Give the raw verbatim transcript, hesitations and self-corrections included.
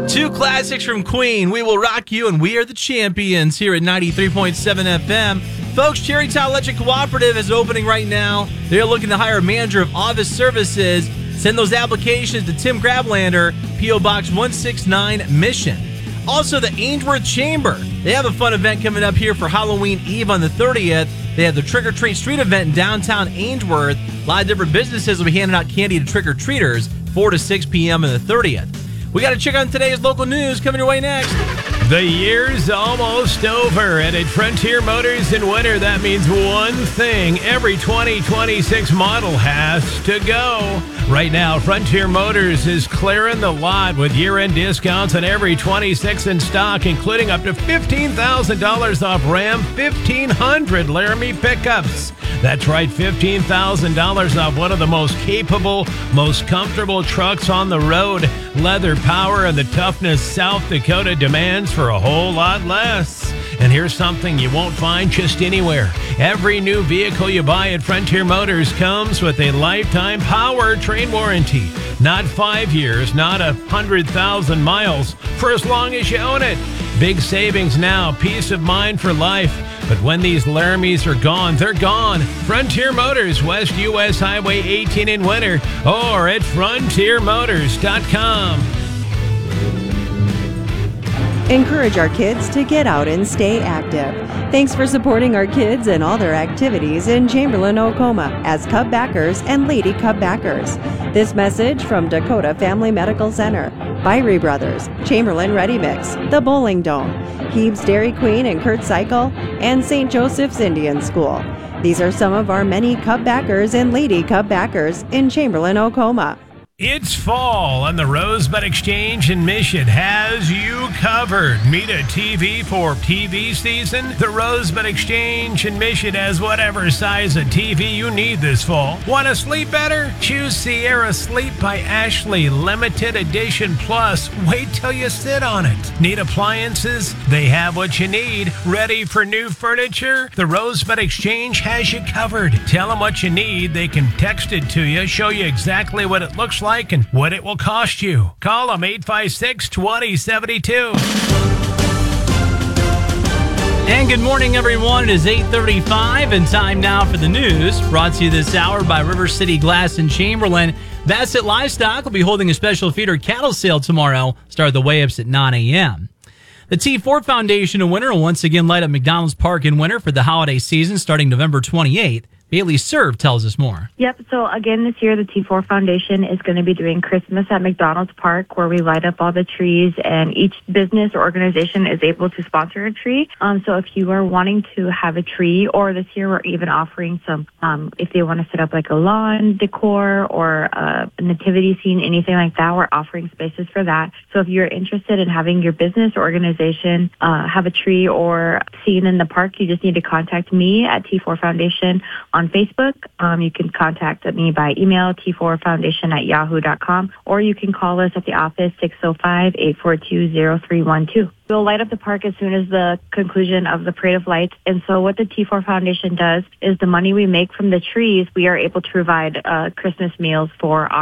Two classics from Queen, We Will Rock You and We Are the Champions here at ninety-three point seven F M. Folks, Cherrytown Electric Cooperative is opening right now. They're looking to hire a manager of office services. Send those applications to Tim Grablander, P O. Box one sixty-nine, Mission. Also, the Ainsworth Chamber. They have a fun event coming up here for Halloween Eve on the thirtieth. They have the Trick or Treat Street event in downtown Ainsworth. A lot of different businesses will be handing out candy to trick-or-treaters, four to six p.m. on the thirtieth. We got to check on today's local news coming your way next. The year's almost over, and at Frontier Motors in winter, that means one thing. Every twenty twenty-six model has to go. Right now, Frontier Motors is clearing the lot with year-end discounts on every twenty-six in stock, including up to fifteen thousand dollars off Ram fifteen hundred Laramie pickups. That's right, fifteen thousand dollars off one of the most capable, most comfortable trucks on the road. Leather power and the toughness South Dakota demands for a whole lot less. And here's something you won't find just anywhere. Every new vehicle you buy at Frontier Motors comes with a lifetime powertrain warranty. Not five years, not a hundred thousand miles, for as long as you own it. Big savings now, peace of mind for life. But when these Laramies are gone, they're gone. Frontier Motors, West U S Highway eighteen in winter, or at frontier motors dot com. Encourage our kids to get out and stay active. Thanks for supporting our kids and all their activities in Chamberlain, Oklahoma as Cub backers and Lady Cub backers. This message from Dakota Family Medical Center, Byrie Brothers, Chamberlain Ready Mix, The Bowling Dome, Heeb's Dairy Queen and Kurt Cycle, and Saint Joseph's Indian School. These are some of our many Cub backers and Lady Cub backers in Chamberlain, Oklahoma. It's fall, and the Rosebud Exchange in Mission has you covered. Meet a T V for T V season? The Rosebud Exchange in Mission has whatever size of T V you need this fall. Want to sleep better? Choose Sierra Sleep by Ashley Limited Edition Plus. Wait till you sit on it. Need appliances? They have what you need. Ready for new furniture? The Rosebud Exchange has you covered. Tell them what you need. They can text it to you, show you exactly what it looks like and what it will cost you. Call them eight five six, two zero seven two. And good morning, everyone. It is eight thirty-five and time now for the news. Brought to you this hour by River City Glass in Chamberlain. Bassett Livestock will be holding a special feeder cattle sale tomorrow. Start the weigh-ups at nine a.m. The T four Foundation in winter will once again light up McDonald's Park in winter for the holiday season starting November twenty-eighth. Bailey Serve tells us more. Yep. So again, this year, the T four Foundation is going to be doing Christmas at McDonald's Park, where we light up all the trees, and each business or organization is able to sponsor a tree. Um, so if you are wanting to have a tree, or this year we're even offering some, um, if they want to set up like a lawn decor or a nativity scene, anything like that, we're offering spaces for that. So if you're interested in having your business or organization uh, have a tree or scene in the park, you just need to contact me at T four Foundation on Facebook. Um, you can contact me by email, T four foundation at yahoo dot com, or you can call us at the office, six oh five, eight four two, oh three one two. We'll light up the park as soon as the conclusion of the Parade of Lights. And so what the T four Foundation does is the money we make from the trees, we are able to provide uh, Christmas meals for our